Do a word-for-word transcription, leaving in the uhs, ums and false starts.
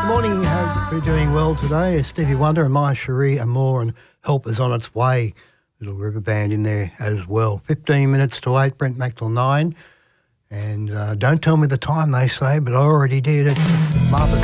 morning. Hope you're doing well today. Stevie Wonder and Maya Cherie and more, and Help is on its way. Little river band in there as well. fifteen minutes to eight, Brent Maxwell nine. And uh, don't tell me the time, they say, but I already did. It's Martha